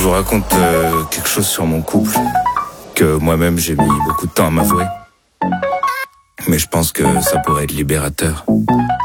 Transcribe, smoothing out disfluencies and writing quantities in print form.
vous raconte quelque chose sur mon couple que moi-même j'ai mis beaucoup de temps à m'avouer. Mais je pense que ça pourrait être libérateur.